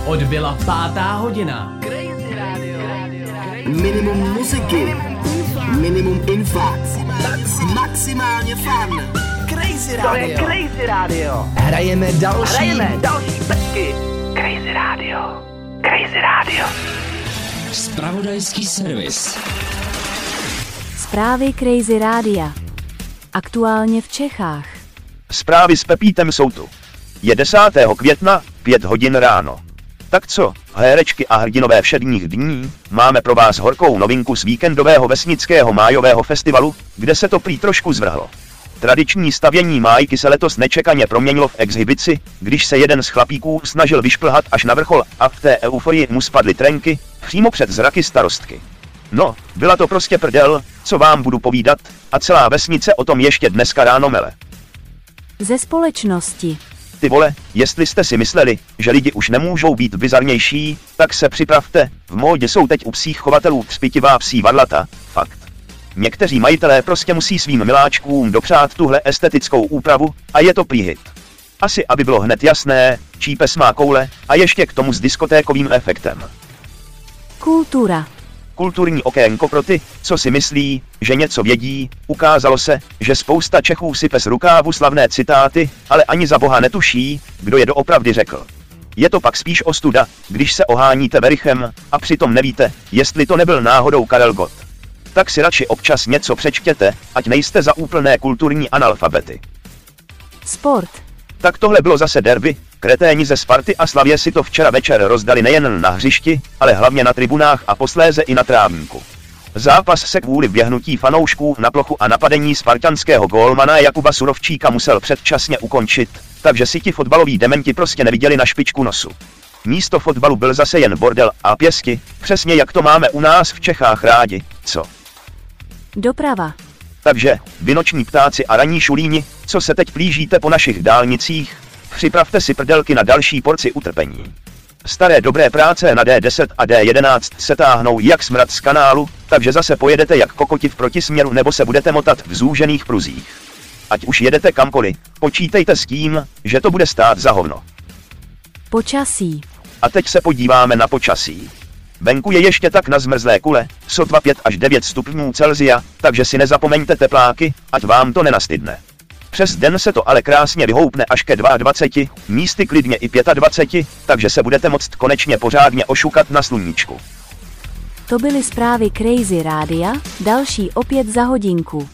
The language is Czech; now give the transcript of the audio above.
Odbyla 5:00. Crazy Radio. Minimum muziky, minimum info, maximálně fun. Crazy Radio. To je Crazy Radio. Hrajeme další pecky. Crazy Radio. Crazy Radio. Zpravodajský servis. Zprávy Crazy Rádia. Aktuálně v Čechách. Zprávy s Pepítem jsou tu. Je 10. května, 5 hodin ráno. Tak co, herečky a hrdinové všedních dní, máme pro vás horkou novinku z víkendového vesnického májového festivalu, kde se to prý trošku zvrhlo. Tradiční stavění májky se letos nečekaně proměnilo v exhibici, když se jeden z chlapíků snažil vyšplhat až na vrchol a v té euforii mu spadly trenky, přímo před zraky starostky. No, byla to prostě prdel, co vám budu povídat, a celá vesnice o tom ještě dneska ráno mele. Ze společnosti. Ty vole, jestli jste si mysleli, že lidi už nemůžou být bizarnější, tak se připravte, v módě jsou teď u psích chovatelů třpitivá psí varlata, fakt. Někteří majitelé prostě musí svým miláčkům dopřát tuhle estetickou úpravu a je to prý hit. Asi aby bylo hned jasné, čí pes má koule a ještě k tomu s diskotékovým efektem. Kultura. Kulturní okénko pro ty, co si myslí, že něco vědí, ukázalo se, že spousta Čechů sype z rukávu slavné citáty, ale ani za boha netuší, kdo je doopravdy řekl. Je to pak spíš ostuda, když se oháníte Berichem a přitom nevíte, jestli to nebyl náhodou Karel Gott. Tak si radši občas něco přečtěte, ať nejste za úplné kulturní analfabety. Sport. Tak tohle bylo zase derby, kreténi ze Sparty a Slavie si to včera večer rozdali nejen na hřišti, ale hlavně na tribunách a posléze i na trávníku. Zápas se kvůli běhnutí fanoušků na plochu a napadení spartanského gólmana Jakuba Surovčíka musel předčasně ukončit, takže si ti fotbaloví dementi prostě neviděli na špičku nosu. Místo fotbalu byl zase jen bordel a pěsti, přesně jak to máme u nás v Čechách rádi, co? Doprava. Takže, vy noční ptáci a ranní šulíni, co se teď plížíte po našich dálnicích, připravte si prdelky na další porci utrpení. Staré dobré práce na D10 a D11 se táhnou jak smrad z kanálu, takže zase pojedete jak kokoti v protisměru nebo se budete motat v zúžených pruzích. Ať už jedete kamkoliv, počítejte s tím, že to bude stát za hovno. Počasí. A teď se podíváme na počasí. Venku je ještě tak na zmrzlé kule, sotva 5 až 9 stupňů Celsia, takže si nezapomeňte tepláky, ať vám to nenastydne. Přes den se to ale krásně vyhoupne až ke 22, místy klidně i 25, takže se budete moct konečně pořádně ošukat na sluníčku. To byly zprávy Crazy Rádia, další opět za hodinku.